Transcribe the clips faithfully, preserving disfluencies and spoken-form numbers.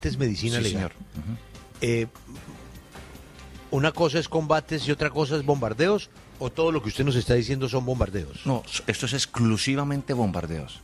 es medicina Sí, legal. señor. Uh-huh. Eh, ¿Una cosa es combates y otra cosa es bombardeos? ¿O todo lo que usted nos está diciendo son bombardeos? No, esto es exclusivamente bombardeos.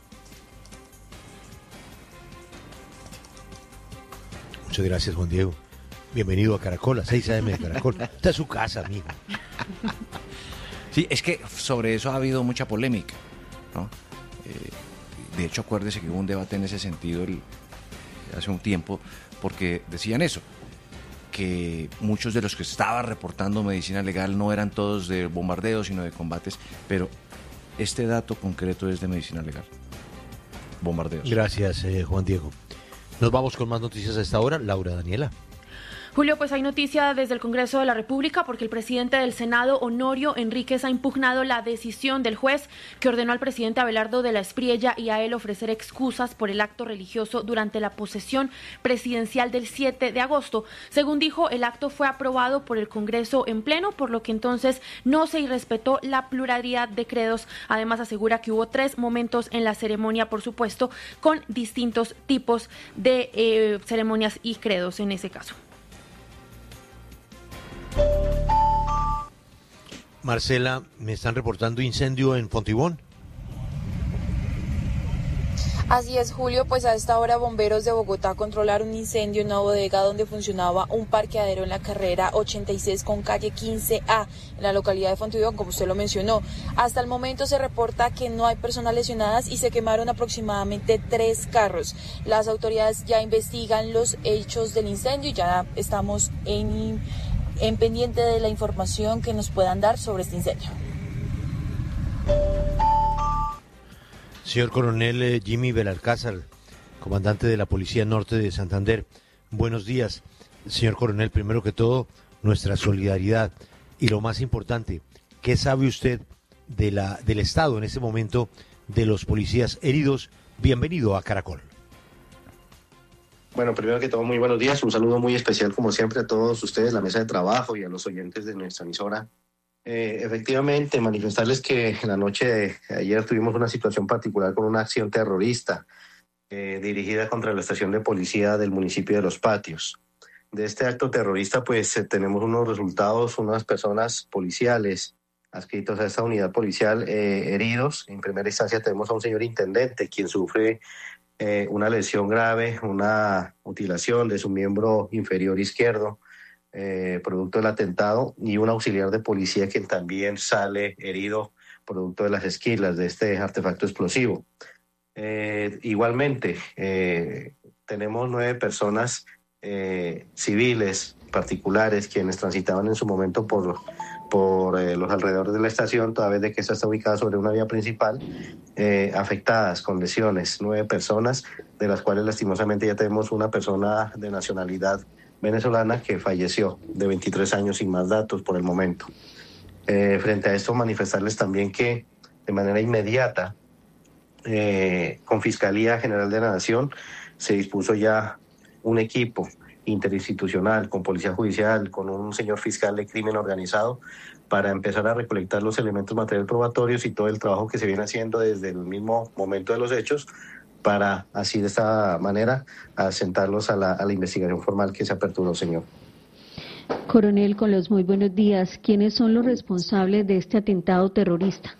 Muchas gracias, Juan Diego. Bienvenido a Caracol, a seis a eme de Caracol. Esta es su casa, amigo. Sí, es que sobre eso ha habido mucha polémica, ¿no? Eh, de hecho, acuérdese que hubo un debate en ese sentido el, hace un tiempo, porque decían eso, que muchos de los que estaban reportando medicina legal no eran todos de bombardeos, sino de combates, pero este dato concreto es de medicina legal. Bombardeos. Gracias, eh, Juan Diego. Nos vamos con más noticias a esta hora. Laura Daniela. Julio, pues hay noticia desde el Congreso de la República porque el presidente del Senado, Honorio Enríquez, ha impugnado la decisión del juez que ordenó al presidente Abelardo de la Espriella y a él ofrecer excusas por el acto religioso durante la posesión presidencial del siete de agosto. Según dijo, el acto fue aprobado por el Congreso en pleno, por lo que entonces no se irrespetó la pluralidad de credos. Además, asegura que hubo tres momentos en la ceremonia, por supuesto, con distintos tipos de eh, ceremonias y credos en ese caso. Marcela, me están reportando incendio en Fontibón. Así es, Julio, pues a esta hora bomberos de Bogotá controlaron un incendio en una bodega donde funcionaba un parqueadero en la carrera ochenta y seis con calle quince A, en la localidad de Fontibón, como usted lo mencionó. Hasta el momento se reporta que no hay personas lesionadas y se quemaron aproximadamente tres carros. Las autoridades ya investigan los hechos del incendio y ya estamos en, en pendiente de la información que nos puedan dar sobre este incendio. Señor Coronel eh, Jimmy Belalcázar, comandante de la Policía Norte de Santander, buenos días. Señor Coronel, primero que todo, nuestra solidaridad. Y lo más importante, ¿qué sabe usted de la, del estado en este momento de los policías heridos? Bienvenido a Caracol. Bueno, primero que todo, muy buenos días. Un saludo muy especial, como siempre, a todos ustedes, la mesa de trabajo y a los oyentes de nuestra emisora. Eh, efectivamente, manifestarles que en la noche de ayer tuvimos una situación particular con una acción terrorista eh, dirigida contra la estación de policía del municipio de Los Patios. De este acto terrorista, pues eh, tenemos unos resultados, unas personas policiales adscritos a esta unidad policial eh, heridos. En primera instancia tenemos a un señor intendente quien sufre eh, una lesión grave, una mutilación de su miembro inferior izquierdo, Eh, producto del atentado, y un auxiliar de policía que también sale herido producto de las esquilas de este artefacto explosivo. Eh, igualmente, eh, tenemos nueve personas eh, civiles particulares quienes transitaban en su momento por, por eh, los alrededores de la estación, toda vez de que esta está ubicada sobre una vía principal, eh, afectadas con lesiones, nueve personas, de las cuales lastimosamente ya tenemos una persona de nacionalidad venezolana que falleció, de veintitrés años, sin más datos por el momento. Eh, frente a esto, manifestarles también que de manera inmediata, eh, con Fiscalía General de la Nación, se dispuso ya un equipo interinstitucional, con Policía Judicial, con un señor fiscal de crimen organizado, para empezar a recolectar los elementos materiales probatorios y todo el trabajo que se viene haciendo desde el mismo momento de los hechos, para así de esta manera asentarlos a la, a la investigación formal que se aperturó, señor. Coronel, con los muy buenos días, ¿quiénes son los responsables de este atentado terrorista?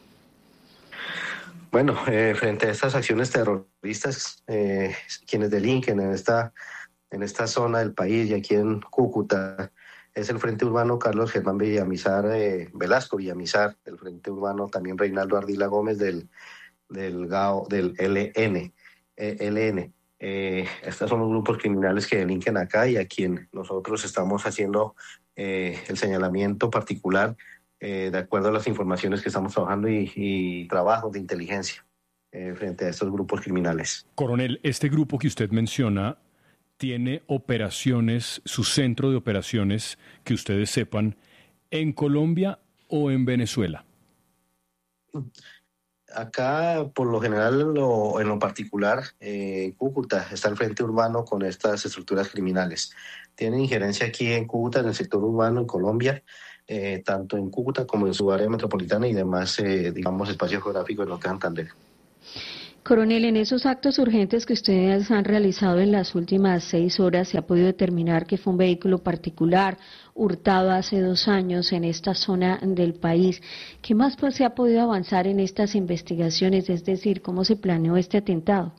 Bueno, eh, frente a estas acciones terroristas, eh, quienes delinquen en esta, en esta zona del país y aquí en Cúcuta, es el Frente Urbano Carlos Germán Villamizar, eh, Velasco Villamizar, el Frente Urbano también Reinaldo Ardila Gómez del, del G A O, del L N. L N. Eh, estos son los grupos criminales que delinquen acá y a quien nosotros estamos haciendo eh, el señalamiento particular eh, de acuerdo a las informaciones que estamos trabajando y, y trabajos de inteligencia eh, frente a estos grupos criminales. Coronel, este grupo que usted menciona tiene operaciones, su centro de operaciones, que ustedes sepan, ¿en Colombia o en Venezuela? Acá, por lo general, lo, en lo particular, eh, en Cúcuta está el Frente Urbano con estas estructuras criminales. Tienen injerencia aquí en Cúcuta, en el sector urbano, en Colombia, eh, tanto en Cúcuta como en su área metropolitana y demás, eh, digamos, espacio geográfico en lo que es Santander. Coronel, en esos actos urgentes que ustedes han realizado en las últimas seis horas, ¿se ha podido determinar que fue un vehículo particular hurtado hace dos años en esta zona del país? ¿Qué más pues se ha podido avanzar en estas investigaciones? Es decir, ¿cómo se planeó este atentado?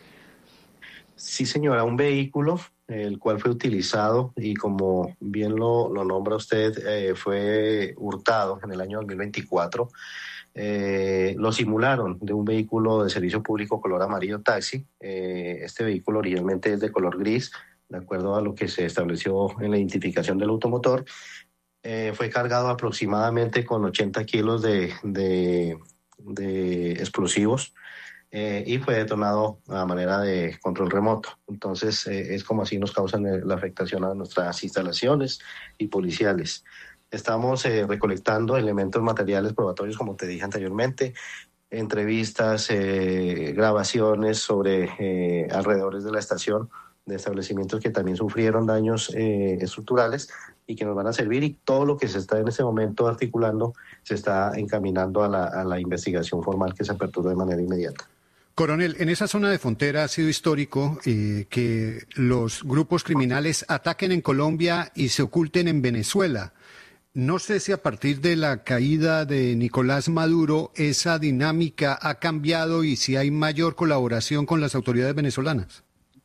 Sí, señora, un vehículo el cual fue utilizado y como bien lo, lo nombra usted, eh, fue hurtado en el año dos mil veinticuatro. Eh, lo simularon de un vehículo de servicio público color amarillo taxi. Eh, este vehículo originalmente es de color gris, de acuerdo a lo que se estableció en la identificación del automotor. Eh, fue cargado aproximadamente con ochenta kilos de, de, de explosivos eh, y fue detonado a manera de control remoto. Entonces eh, es como así nos causan la afectación a nuestras instalaciones y policiales. Estamos eh, recolectando elementos materiales probatorios, como te dije anteriormente, entrevistas, eh, grabaciones sobre eh, alrededores de la estación, de establecimientos que también sufrieron daños eh, estructurales y que nos van a servir, y todo lo que se está en este momento articulando se está encaminando a la, a la investigación formal que se apertura de manera inmediata. Coronel, en esa zona de frontera ha sido histórico eh, que los grupos criminales ataquen en Colombia y se oculten en Venezuela. No sé si a partir de la caída de Nicolás Maduro esa dinámica ha cambiado y si hay mayor colaboración con las autoridades venezolanas.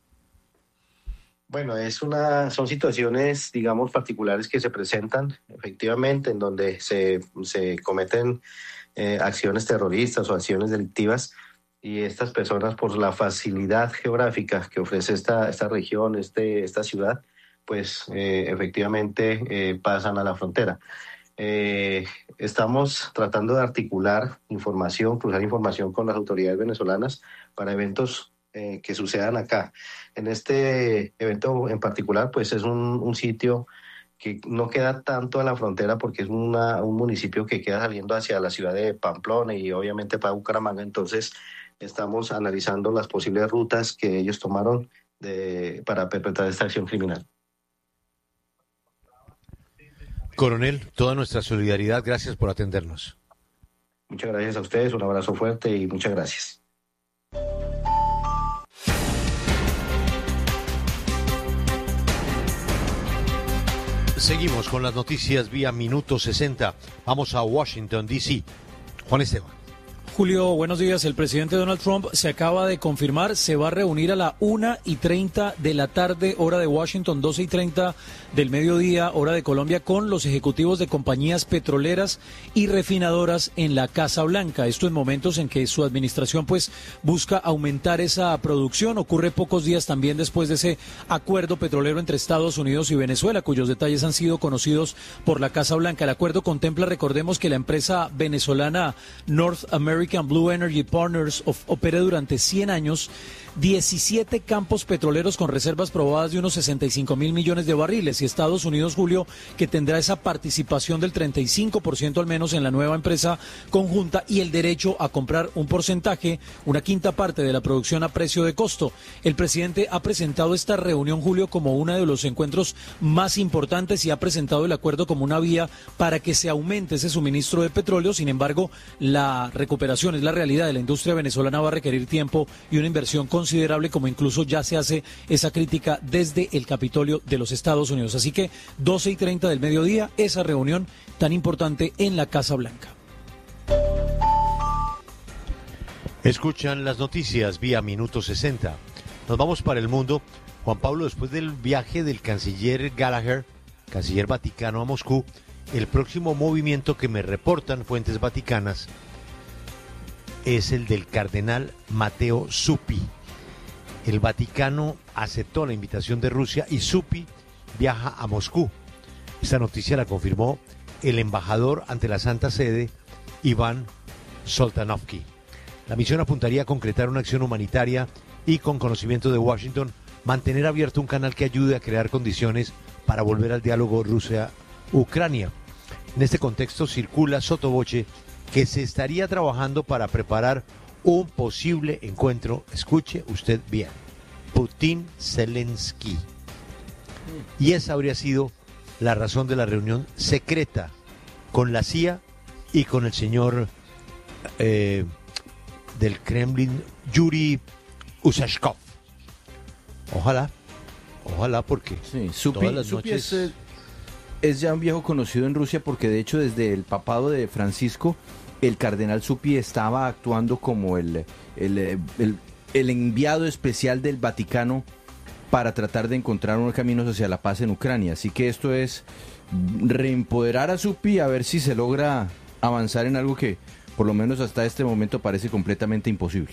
Bueno, es una, son situaciones, digamos, particulares que se presentan efectivamente en donde se, se cometen eh, acciones terroristas o acciones delictivas, y estas personas, por la facilidad geográfica que ofrece esta, esta región, este, esta ciudad, pues eh, efectivamente eh, pasan a la frontera. Eh, estamos tratando de articular información, cruzar información con las autoridades venezolanas para eventos eh, que sucedan acá. En este evento en particular, pues es un, un sitio que no queda tanto a la frontera porque es una, un municipio que queda saliendo hacia la ciudad de Pamplona y obviamente para Bucaramanga. Entonces estamos analizando las posibles rutas que ellos tomaron de, para perpetrar esta acción criminal. Coronel, toda nuestra solidaridad, gracias por atendernos. Muchas gracias a ustedes, un abrazo fuerte y muchas gracias. Seguimos con las noticias vía Minuto sesenta. Vamos a Washington, D C Juan Esteban. Julio, buenos días. El presidente Donald Trump se acaba de confirmar, se va a reunir a la una y treinta de la tarde, hora de Washington, doce y treinta del mediodía, hora de Colombia, con los ejecutivos de compañías petroleras y refinadoras en la Casa Blanca. Esto en momentos en que su administración pues busca aumentar esa producción. Ocurre pocos días también después de ese acuerdo petrolero entre Estados Unidos y Venezuela, cuyos detalles han sido conocidos por la Casa Blanca. El acuerdo contempla, recordemos, que la empresa venezolana North American Blue Energy Partners opera durante cien años diecisiete campos petroleros con reservas probadas de unos sesenta y cinco mil millones de barriles, y Estados Unidos, Julio, que tendrá esa participación del treinta y cinco por ciento al menos en la nueva empresa conjunta y el derecho a comprar un porcentaje, una quinta parte de la producción a precio de costo. El presidente ha presentado esta reunión, Julio, como uno de los encuentros más importantes y ha presentado el acuerdo como una vía para que se aumente ese suministro de petróleo. Sin embargo, la recuperación es la realidad de la industria venezolana, va a requerir tiempo y una inversión considerable, como incluso ya se hace esa crítica desde el Capitolio de los Estados Unidos. Así que doce y treinta del mediodía, esa reunión tan importante en la Casa Blanca. Escuchan las noticias vía Minuto sesenta. Nos vamos para el mundo. Juan Pablo, después del viaje del canciller Gallagher, canciller vaticano, a Moscú, el próximo movimiento que me reportan fuentes vaticanas es el del cardenal Matteo Zuppi. El Vaticano aceptó la invitación de Rusia y Zuppi viaja a Moscú. Esta noticia la confirmó el embajador ante la Santa Sede, Iván Soltanovsky. La misión apuntaría a concretar una acción humanitaria y, con conocimiento de Washington, mantener abierto un canal que ayude a crear condiciones para volver al diálogo Rusia-Ucrania. En este contexto circula sotovoce que se estaría trabajando para preparar un posible encuentro, escuche usted bien, Putin-Zelensky. Y esa habría sido la razón de la reunión secreta con la C I A y con el señor eh, del Kremlin, Yuri Usashkov. Ojalá, ojalá porque sí, Supi, todas las Supi noches... es, es ya un viejo conocido en Rusia porque de hecho desde el papado de Francisco, el cardenal Supi estaba actuando como el, el, el, el enviado especial del Vaticano para tratar de encontrar unos caminos hacia la paz en Ucrania. Así que esto es reempoderar a Supi a ver si se logra avanzar en algo que por lo menos hasta este momento parece completamente imposible.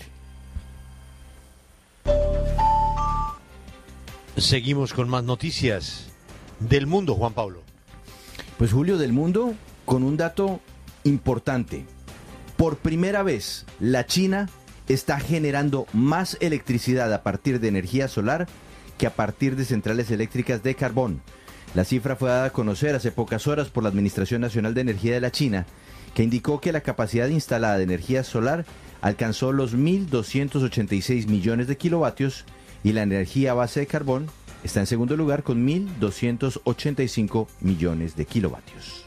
Seguimos con más noticias del mundo, Juan Pablo. Pues Julio, del mundo, con un dato importante. Por primera vez, la China está generando más electricidad a partir de energía solar que a partir de centrales eléctricas de carbón. La cifra fue dada a conocer hace pocas horas por la Administración Nacional de Energía de la China, que indicó que la capacidad instalada de energía solar alcanzó los mil doscientos ochenta y seis millones de kilovatios y la energía a base de carbón está en segundo lugar con mil doscientos ochenta y cinco millones de kilovatios.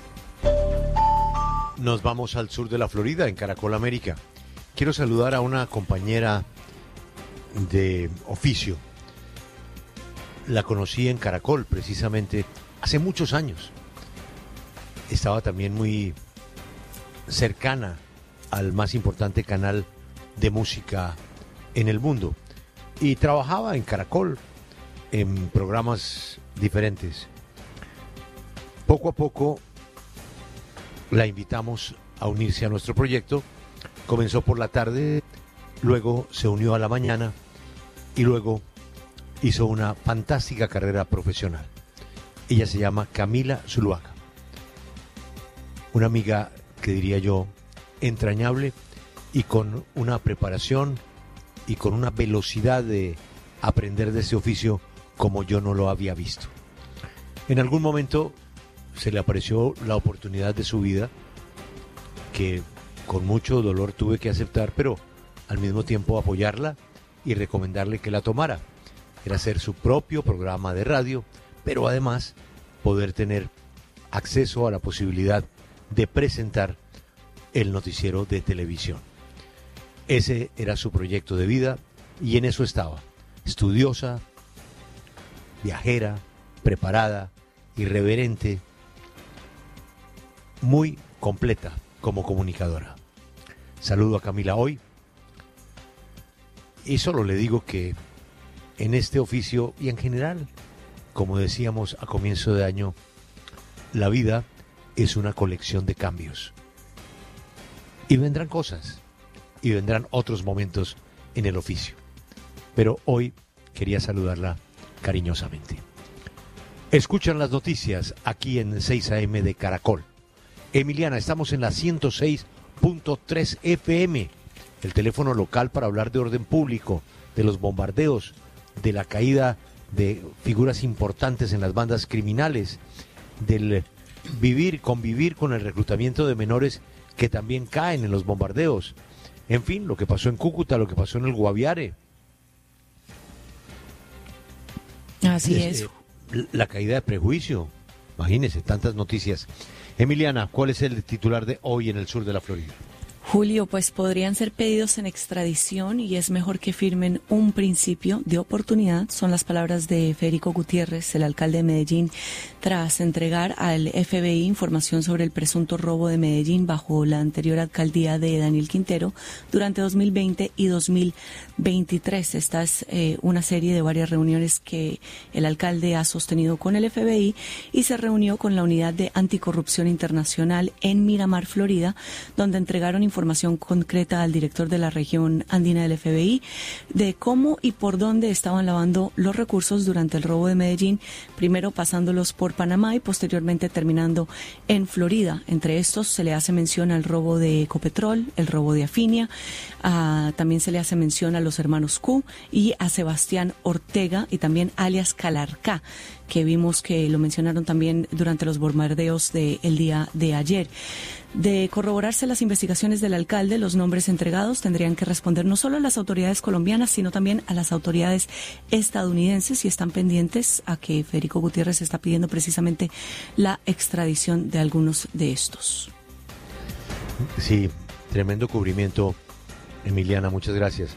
Nos vamos al sur de la Florida, en Caracol América. Quiero saludar a una compañera de oficio. La conocí en Caracol, precisamente, hace muchos años. Estaba también muy cercana al más importante canal de música en el mundo. Y trabajaba en Caracol, en programas diferentes. Poco a poco la invitamos a unirse a nuestro proyecto. Comenzó por la tarde, luego se unió a la mañana y luego hizo una fantástica carrera profesional. Ella se llama Camila Zuluaga. Una amiga que diría yo entrañable y con una preparación y con una velocidad de aprender de este oficio como yo no lo había visto. En algún momento se le apareció la oportunidad de su vida que con mucho dolor tuve que aceptar, pero al mismo tiempo apoyarla y recomendarle que la tomara. Era hacer su propio programa de radio, pero además poder tener acceso a la posibilidad de presentar el noticiero de televisión. Ese era su proyecto de vida y en eso estaba, estudiosa, viajera, preparada, irreverente, muy completa como comunicadora. Saludo a Camila hoy y solo le digo que en este oficio y en general, como decíamos a comienzo de año, la vida es una colección de cambios. Y vendrán cosas, y vendrán otros momentos en el oficio. Pero hoy quería saludarla cariñosamente. Escuchan las noticias aquí en seis A M de Caracol. Emiliana, estamos en la ciento seis punto tres F M, el teléfono local para hablar de orden público, de los bombardeos, de la caída de figuras importantes en las bandas criminales, del vivir, convivir con el reclutamiento de menores que también caen en los bombardeos. En fin, lo que pasó en Cúcuta, lo que pasó en el Guaviare. Así es. es. Eh, la caída de prejuicio. Imagínense, tantas noticias. Emiliana, ¿cuál es el titular de hoy en el sur de la Florida? Julio, pues podrían ser pedidos en extradición y es mejor que firmen un principio de oportunidad. Son las palabras de Federico Gutiérrez, el alcalde de Medellín, tras entregar al F B I información sobre el presunto robo de Medellín bajo la anterior alcaldía de Daniel Quintero durante dos mil veinte y dos mil veintitrés. Esta es eh, una serie de varias reuniones que el alcalde ha sostenido con el F B I y se reunió con la Unidad de Anticorrupción Internacional en Miramar, Florida, donde entregaron información información concreta al director de la región andina del F B I de cómo y por dónde estaban lavando los recursos durante el robo de Medellín, primero pasándolos por Panamá y posteriormente terminando en Florida. Entre estos se le hace mención al robo de Ecopetrol, el robo de Afinia, uh, también se le hace mención a los hermanos Q y a Sebastián Ortega y también alias Calarcá, que vimos que lo mencionaron también durante los bombardeos del día de ayer. De corroborarse las investigaciones del alcalde, los nombres entregados tendrían que responder no solo a las autoridades colombianas, sino también a las autoridades estadounidenses y están pendientes a que Federico Gutiérrez está pidiendo precisamente la extradición de algunos de estos. Sí, tremendo cubrimiento Emiliana, muchas gracias.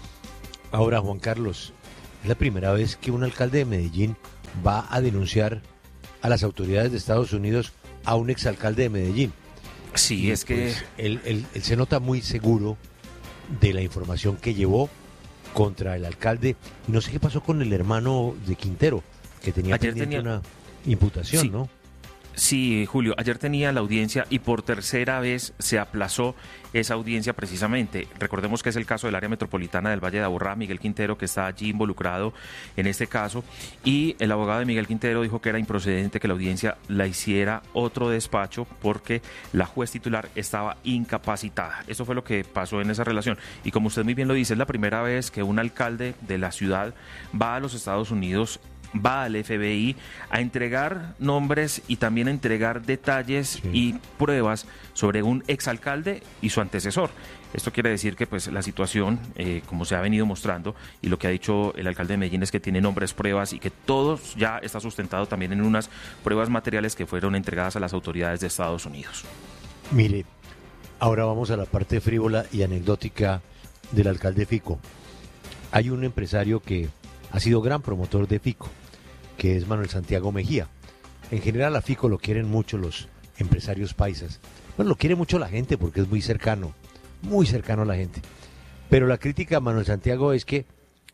Ahora, Juan Carlos, es la primera vez que un alcalde de Medellín va a denunciar a las autoridades de Estados Unidos a un exalcalde de Medellín. Sí, y es que... Pues, él, él, él se nota muy seguro de la información que llevó contra el alcalde. No sé qué pasó con el hermano de Quintero, que tenía Ayer pendiente tenía... una imputación, sí. ¿no? Sí, Julio, ayer tenía la audiencia y por tercera vez se aplazó esa audiencia precisamente. Recordemos que es el caso del área metropolitana del Valle de Aburrá, Miguel Quintero, que está allí involucrado en este caso, y el abogado de Miguel Quintero dijo que era improcedente que la audiencia la hiciera otro despacho porque la juez titular estaba incapacitada. Eso fue lo que pasó en esa relación. Y como usted muy bien lo dice, es la primera vez que un alcalde de la ciudad va a los Estados Unidos, va al F B I a entregar nombres y también a entregar detalles sí. y pruebas sobre un exalcalde y su antecesor. Esto quiere decir que pues la situación, eh, como se ha venido mostrando, y lo que ha dicho el alcalde de Medellín es que tiene nombres, pruebas y que todo ya está sustentado también en unas pruebas materiales que fueron entregadas a las autoridades de Estados Unidos. Mire, ahora vamos a la parte frívola y anecdótica del alcalde Fico. Hay un empresario que ha sido gran promotor de Fico, que es Manuel Santiago Mejía. En general a Fico lo quieren mucho los empresarios paisas. Bueno, lo quiere mucho la gente porque es muy cercano, muy cercano a la gente. Pero la crítica a Manuel Santiago es que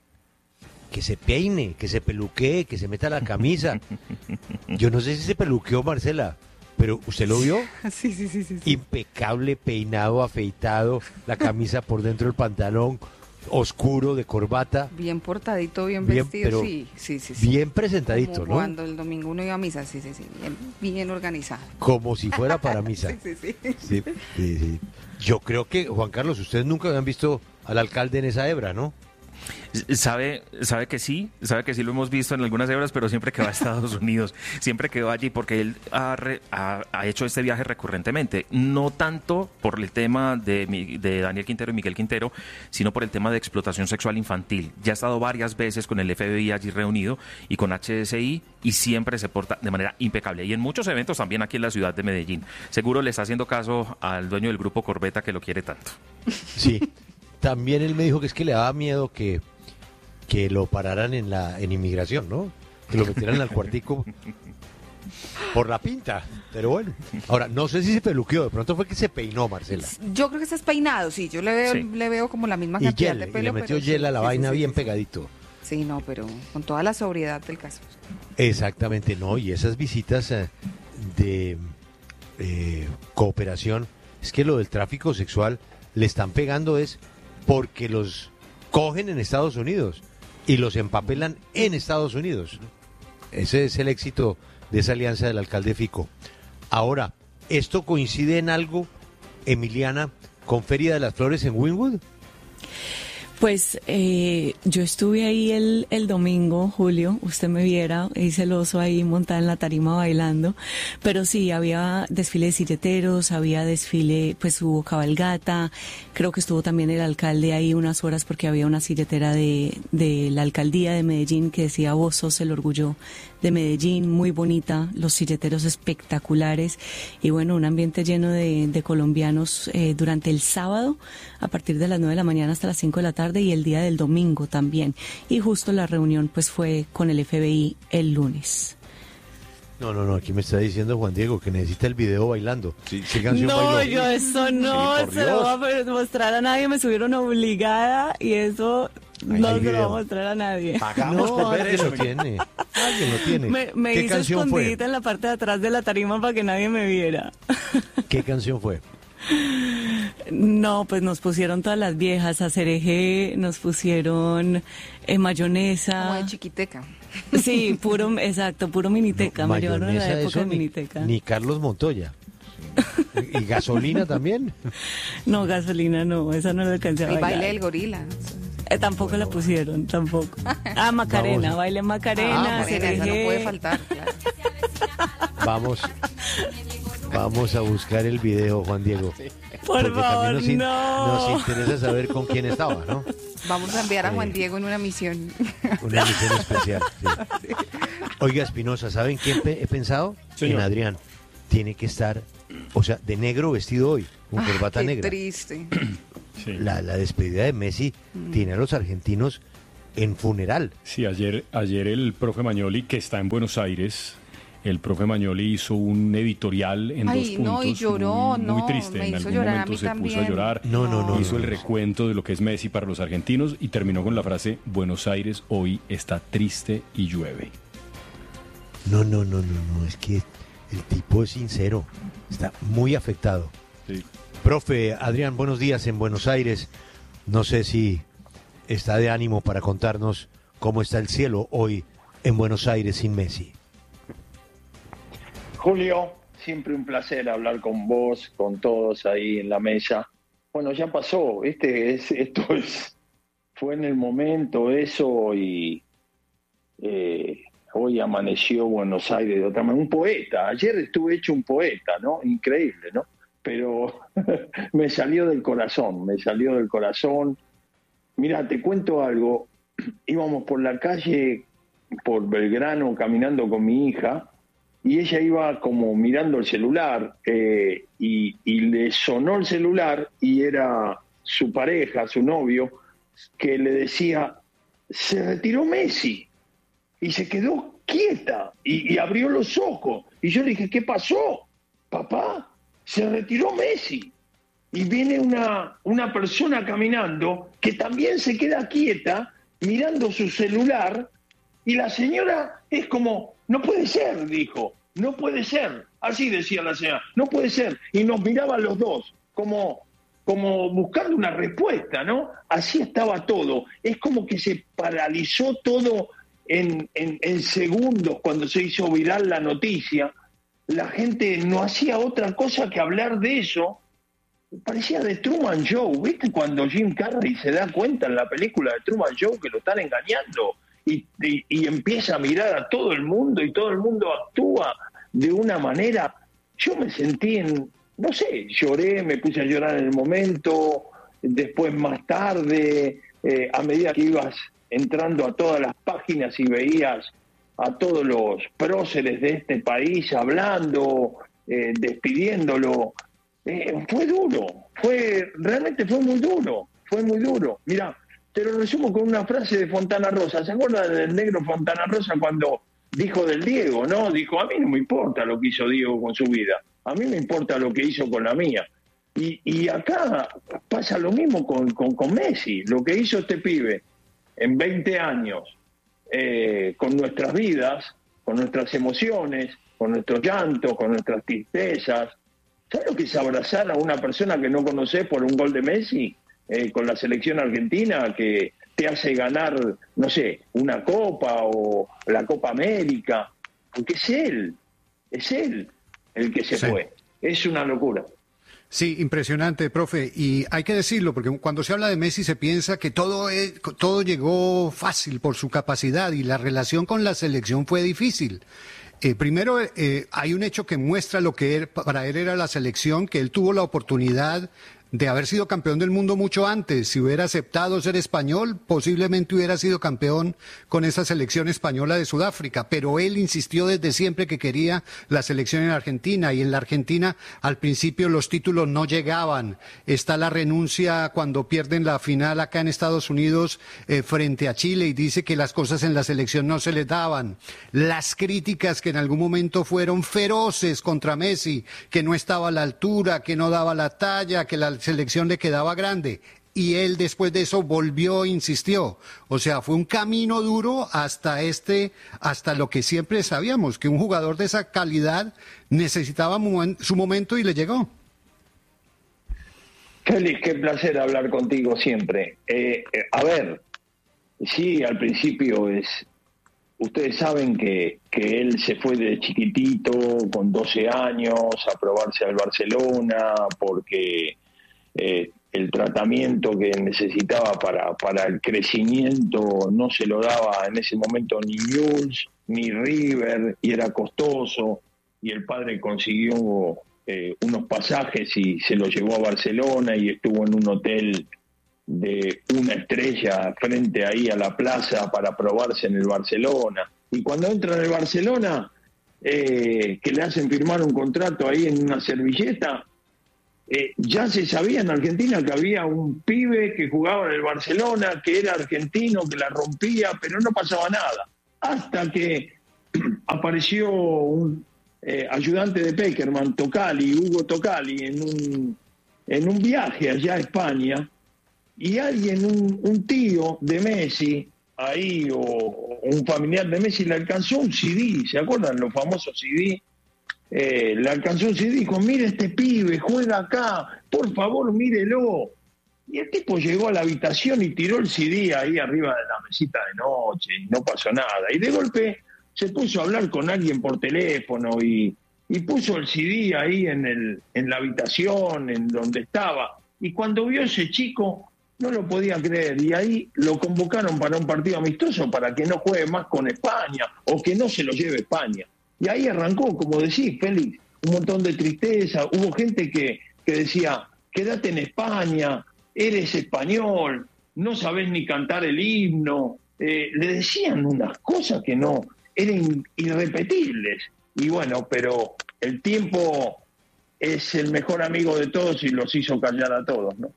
que se peine, que se peluquee, que se meta la camisa. Yo no sé si se peluqueó, Marcela, pero ¿usted lo vio? Sí, sí, sí, sí, sí. Impecable, peinado, afeitado, la camisa por dentro del pantalón, oscuro, de corbata. Bien portadito, bien, bien vestido, sí, sí, sí, sí. Bien presentadito, como ¿no? Cuando el domingo uno iba a misa, sí, sí, sí, bien, bien organizado. Como si fuera para misa. sí, sí, sí. Sí, sí, sí. Yo creo que, Juan Carlos, ustedes nunca habían visto al alcalde en esa hebra, ¿no? Sabe, sabe que sí, sabe que sí lo hemos visto en algunas hebras, pero siempre que va a Estados Unidos, siempre que va allí, porque él ha, re, ha, ha hecho este viaje recurrentemente, no tanto por el tema de, de Daniel Quintero y Miguel Quintero, sino por el tema de explotación sexual infantil. Ya ha estado varias veces con el F B I allí reunido y con H S I y siempre se porta de manera impecable. Y en muchos eventos también aquí en la ciudad de Medellín. Seguro le está haciendo caso al dueño del grupo Corbeta que lo quiere tanto. Sí, también él me dijo que es que le daba miedo que que lo pararan en la en inmigración, ¿no? Que lo metieran al cuartico por la pinta, pero bueno. Ahora, no sé si se peluqueó, de pronto fue que se peinó, Marcela. Yo creo que está peinado, sí, yo le veo, sí. le veo como la misma cantidad y gel, de pelo. Y le metió pero hiel sí, a la sí, vaina sí, sí, bien sí, pegadito. Sí, no, pero con toda la sobriedad del caso. Exactamente, no, y esas visitas eh, de eh, cooperación, es que lo del tráfico sexual le están pegando es porque los cogen en Estados Unidos y los empapelan en Estados Unidos. Ese es el éxito de esa alianza del alcalde Fico. Ahora, ¿esto coincide en algo, Emiliana, con Feria de las Flores en Wynwood? Pues eh, yo estuve ahí el, el domingo, Julio, usted me viera, hice el oso ahí montada en la tarima bailando, pero sí, había desfile de silleteros, había desfile, pues hubo cabalgata, creo que estuvo también el alcalde ahí unas horas porque había una silletera de, de la alcaldía de Medellín que decía vos sos el orgullo de Medellín, muy bonita, los silleteros espectaculares y bueno, un ambiente lleno de, de colombianos eh, durante el sábado a partir de las nueve de la mañana hasta las cinco de la tarde y el día del domingo también. Y justo la reunión pues fue con el F B I el lunes. No, no, no, aquí me está diciendo Juan Diego que necesita el video bailando. Sí. ¿Qué canción no, bailó? Yo eso no sí, se lo voy a mostrar a nadie, me subieron obligada y eso Ahí no se lo voy a mostrar a nadie. Pagamos no, por ver eso. Lo tiene. Alguien lo tiene. Me, me hice escondidita fue? en la parte de atrás de la tarima para que nadie me viera. ¿Qué canción fue? No, pues nos pusieron todas las viejas, a Cereje, nos pusieron eh, mayonesa. Como de chiquiteca. Sí, puro, exacto, puro miniteca. No, me llevaron a la época de miniteca. Ni, ni Carlos Montoya. ¿Y gasolina también? No, gasolina no, esa no la alcancé a bailar. El baile del gorila. Eh, tampoco bueno, la pusieron, tampoco. Ah, Macarena, vamos. Baile Macarena. Ah, Macarena, esa no puede faltar, claro. Vamos. Vamos a buscar el video, Juan Diego. Por Porque favor, nos, no. Nos interesa saber con quién estaba, ¿no? Vamos a enviar a Juan eh, Diego en una misión. Una misión especial, sí. Sí. Oiga, Espinosa, ¿saben qué he pensado? Señor. En Adrián. Tiene que estar, o sea, de negro vestido hoy, con corbata qué negra. Triste. sí. la, la despedida de Messi mm. tiene a los argentinos en funeral. Sí, ayer, ayer el profe Magnoli, que está en Buenos Aires, el profe Magnoli hizo un editorial en Ay, dos puntos no, y lloró, muy, no, muy triste. Me en hizo algún llorar, momento se también. puso a llorar, no, no, no, hizo no, el no. recuento de lo que es Messi para los argentinos y terminó con la frase: Buenos Aires hoy está triste y llueve. No, no, no, no, no, es que el tipo es sincero, está muy afectado. Sí. Profe Adrián, buenos días en Buenos Aires. No sé si está de ánimo para contarnos cómo está el cielo hoy en Buenos Aires sin Messi. Julio, siempre un placer hablar con vos, con todos ahí en la mesa. Bueno, ya pasó, este es, esto es, fue en el momento eso y eh, hoy amaneció Buenos Aires de otra manera. Un poeta, ayer estuve hecho un poeta, ¿no? Increíble, ¿no? Pero me salió del corazón, me salió del corazón. Mira, te cuento algo. Íbamos por la calle, por Belgrano, caminando con mi hija, y ella iba como mirando el celular, eh, y, y le sonó el celular, y era su pareja, su novio, que le decía: se retiró Messi, y se quedó quieta, y, y abrió los ojos. Y yo le dije: ¿qué pasó, papá? Se retiró Messi. Y viene una, una persona caminando que también se queda quieta, mirando su celular, y la señora es como: no puede ser, dijo, no puede ser. Así decía la señora, no puede ser. Y nos miraban los dos, como, como buscando una respuesta, ¿no? Así estaba todo. Es como que se paralizó todo en, en, en segundos cuando se hizo viral la noticia. La gente no hacía otra cosa que hablar de eso. Parecía de Truman Show, ¿viste? Cuando Jim Carrey se da cuenta en la película de Truman Show que lo están engañando y, y, y empieza a mirar a todo el mundo y todo el mundo actúa de una manera. Yo me sentí en, no sé, lloré, me puse a llorar en el momento, después más tarde, eh, a medida que ibas entrando a todas las páginas y veías a todos los próceres de este país hablando, eh, despidiéndolo. Eh, fue duro, fue realmente fue muy duro, fue muy duro. Mira, te lo resumo con una frase de Fontana Rosa. ¿Se acuerdan del negro Fontana Rosa cuando dijo del Diego, no? Dijo: a mí no me importa lo que hizo Diego con su vida, a mí me importa lo que hizo con la mía. Y, y acá pasa lo mismo con, con, con Messi, lo que hizo este pibe en veinte años, eh, con nuestras vidas, con nuestras emociones, con nuestros llantos, con nuestras tristezas. ¿Sabes lo que es abrazar a una persona que no conoces por un gol de Messi eh, con la selección argentina, que te hace ganar, no sé, una Copa o la Copa América? Porque es él, es él el que se sí. fue. Es una locura. Sí, impresionante, profe. Y hay que decirlo, porque cuando se habla de Messi se piensa que todo, es, todo llegó fácil por su capacidad y la relación con la selección fue difícil. Eh, primero, eh, hay un hecho que muestra lo que él, para él era la selección, que él tuvo la oportunidad de haber sido campeón del mundo mucho antes. Si hubiera aceptado ser español, posiblemente hubiera sido campeón con esa selección española de Sudáfrica, pero él insistió desde siempre que quería la selección en Argentina, y en la Argentina al principio los títulos no llegaban. Está la renuncia cuando pierden la final acá en Estados Unidos eh, frente a Chile, y dice que las cosas en la selección no se les daban. Las críticas que en algún momento fueron feroces contra Messi, que no estaba a la altura, que no daba la talla, que la selección le quedaba grande, y él después de eso volvió e insistió. O sea, fue un camino duro hasta este, hasta lo que siempre sabíamos, que un jugador de esa calidad necesitaba su momento y le llegó. Félix, qué placer hablar contigo siempre. Eh, eh, a ver, sí, al principio es, ustedes saben que, que él se fue de chiquitito, con doce años, a probarse al Barcelona, porque Eh, el tratamiento que necesitaba para, para el crecimiento no se lo daba en ese momento ni Newell's ni River, y era costoso, y el padre consiguió eh, unos pasajes y se lo llevó a Barcelona, y estuvo en un hotel de una estrella frente ahí a la plaza para probarse en el Barcelona. Y cuando entra en el Barcelona, eh, que le hacen firmar un contrato ahí en una servilleta, eh, ya se sabía en Argentina que había un pibe que jugaba en el Barcelona, que era argentino, que la rompía, pero no pasaba nada. Hasta que apareció un eh, ayudante de Peckerman, Tocali, Hugo Tocali, en un, en un viaje allá a España, y alguien, un, un tío de Messi, ahí, o, o un familiar de Messi, le alcanzó un C D, ¿se acuerdan los famosos C D? Eh, le alcanzó un C D y dijo, mire este pibe, juega acá, por favor, mírelo. Y el tipo llegó a la habitación y tiró el C D ahí arriba de la mesita de noche y no pasó nada. Y de golpe se puso a hablar con alguien por teléfono y, y puso el C D ahí en, el, en la habitación, en donde estaba. Y cuando vio a ese chico, no lo podía creer. Y ahí lo convocaron para un partido amistoso para que no juegue más con España o que no se lo lleve España. Y ahí arrancó, como decís, Félix, un montón de tristeza. Hubo gente que, que decía, quédate en España, eres español, no sabés ni cantar el himno. Eh, le decían unas cosas que no, eran irrepetibles. Y bueno, pero el tiempo es el mejor amigo de todos y los hizo callar a todos, ¿no?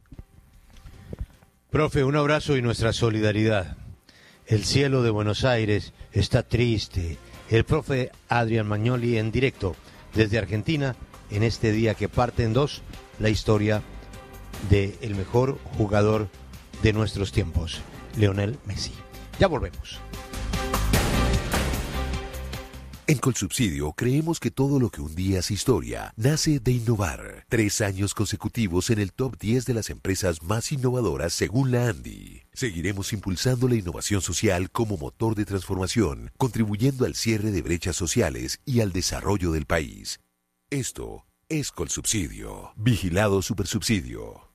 Profe, un abrazo y nuestra solidaridad. El cielo de Buenos Aires está triste. El profe Adrián Magnoli en directo desde Argentina en este día que parte en dos la historia del mejor jugador de nuestros tiempos, Lionel Messi. Ya volvemos. En Colsubsidio creemos que todo lo que un día es historia nace de innovar. Tres años consecutivos en el top diez de las empresas más innovadoras según la ANDI. Seguiremos impulsando la innovación social como motor de transformación, contribuyendo al cierre de brechas sociales y al desarrollo del país. Esto es Colsubsidio. Vigilado Supersubsidio.